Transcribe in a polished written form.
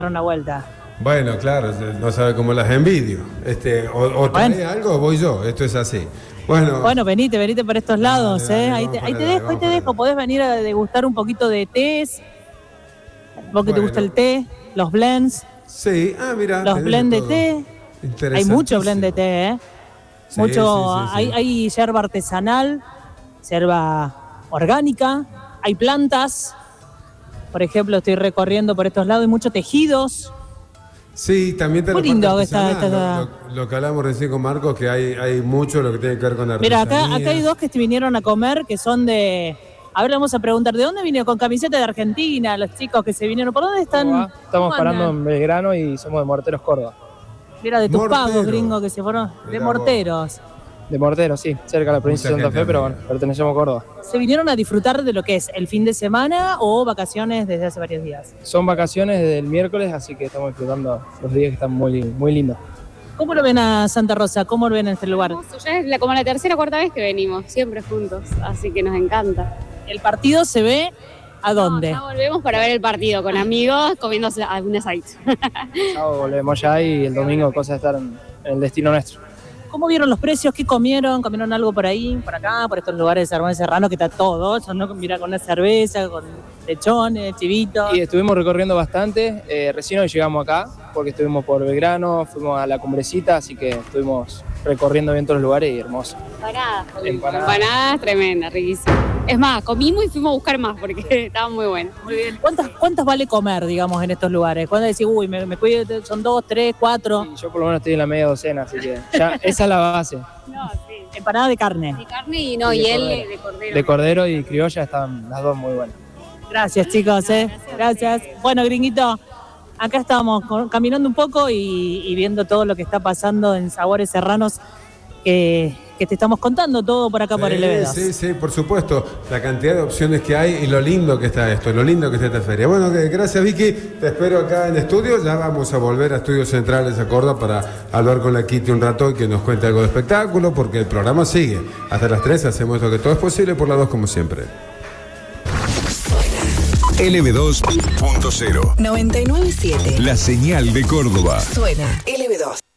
una vuelta. Bueno, claro, no sabe cómo las envidio. O trae algo o voy yo, esto es así. Bueno, venite por estos lados, dale, ahí te dejo, podés venir a degustar un poquito de tés. Vos que te gusta el té, los blends. Sí, mira. Los blends de té. Hay mucho blend de té, ¿eh? Sí, mucho, sí. Hay yerba artesanal, yerba orgánica, hay plantas. Por ejemplo, estoy recorriendo por estos lados, hay muchos tejidos. Sí, también te muy lindo está. Lo que hablamos recién con Marcos, que hay mucho lo que tiene que ver con la artesanía. Mira, acá hay dos que vinieron a comer, que son de... A ver, vamos a preguntar, ¿de dónde vinieron? Con camiseta de Argentina, los chicos que se vinieron. ¿Por dónde están? Estamos parando en Belgrano y somos de Morteros, Córdoba. Mira, de tus pagos, gringos, que se fueron. De Morteros. De Morteros, sí, cerca de la provincia de Santa Fe, pero bueno, pertenecemos a Córdoba. ¿Se vinieron a disfrutar de lo que es el fin de semana o vacaciones desde hace varios días? Son vacaciones desde el miércoles, así que estamos disfrutando los días que están muy, muy lindos. ¿Cómo lo ven a Santa Rosa? ¿Cómo lo ven en este lugar? Ya es como la tercera o cuarta vez que venimos, siempre juntos, así que nos encanta. ¿El partido se ve a dónde? Ya volvemos para ver el partido con amigos, comiendo algún asadito. Sábado volvemos ya y el domingo cosa de estar en el destino nuestro. ¿Cómo vieron los precios? ¿Qué comieron? ¿Comieron algo por ahí, por acá, por estos lugares de Salmón Serrano que está todo? ¿No? Mira, con una cerveza, con lechones, chivitos. Y estuvimos recorriendo bastante. Recién hoy llegamos acá porque estuvimos por Belgrano, fuimos a la Cumbrecita, así que estuvimos recorriendo bien todos los lugares y hermoso. Empanadas tremendas, riquísimas. Es más, comimos y fuimos a buscar más porque estaban muy buenas. Muy bien. ¿Cuántas vale comer, digamos, en estos lugares? ¿Cuándo decís, me cuido, son 2, 3, 4? Sí, yo por lo menos estoy en la media docena, así que ya esa es la base. No, sí. Empanada de carne. De carne y él de cordero. De cordero y criolla están las dos muy buenas. Gracias, chicos. Gracias. Bueno, gringuito, acá estamos caminando un poco y viendo todo lo que está pasando en Sabores Serranos, que te estamos contando todo por acá por el LB2. Sí, por supuesto. La cantidad de opciones que hay y lo lindo que está esto, lo lindo que está esta feria. Bueno, gracias Vicky, te espero acá en estudio. Ya vamos a volver a Estudios Centrales a Córdoba para hablar con la Kitty un rato y que nos cuente algo de espectáculo, porque el programa sigue. Hasta las 3 hacemos lo que todo es posible, por las 2 como siempre. LB2.0 99.7. La señal de Córdoba. Suena LB2.